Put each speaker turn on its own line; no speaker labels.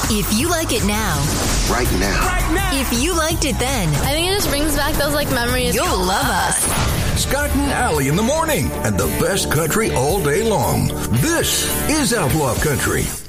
If you like it now,
Right now.
if you liked it then,
I think it just brings back those memories.
you'll love us.
Scott and Allie in the morning and the best country all day long. This is Outlaw Country.